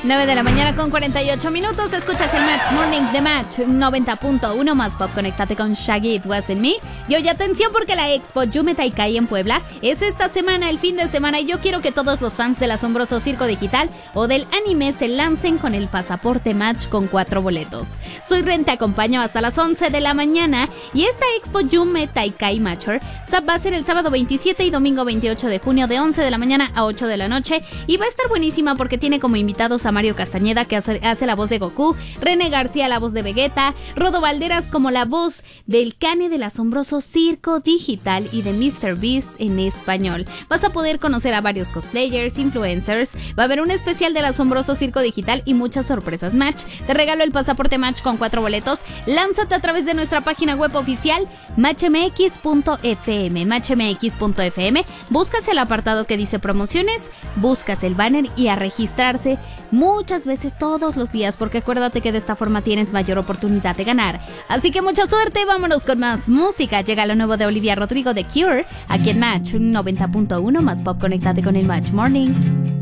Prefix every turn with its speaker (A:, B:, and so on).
A: 9 de la mañana con 48 minutos. Escuchas el Match Morning de Match 90.1 más pop. Conéctate con Shaggy, It Wasn't Me. Y hoy atención porque la Expo Yume Taikai en Puebla es esta semana, el fin de semana. Y yo quiero que todos los fans del asombroso circo digital o del anime se lancen con el pasaporte Match con 4 boletos. Soy Ren, te acompaño hasta las 11 de la mañana. Y esta Expo Yume Taikai Matcher va a ser el sábado 27 y domingo 28 de junio de 11 de la mañana a 8 de la noche. Y va a estar buenísima porque tiene como invitados a Mario Castañeda, que hace la voz de Goku, René García, la voz de Vegeta, Rodo Valderas como la voz del Cane del asombroso circo digital y de Mr. Beast en español. Vas a poder conocer a varios cosplayers, influencers, va a haber un especial del asombroso circo digital y muchas sorpresas Match. Te regalo el pasaporte Match con 4 boletos. Lánzate a través de nuestra página web oficial matchmx.fm, matchmx.fm. Buscas el apartado que dice promociones, buscas el banner y a registrarse muchas veces todos los días, porque acuérdate que de esta forma tienes mayor oportunidad de ganar. Así que mucha suerte, vámonos con más música. Llega lo nuevo de Olivia Rodrigo de Cure, aquí en Match 90.1 más pop. Conéctate con el Match Morning.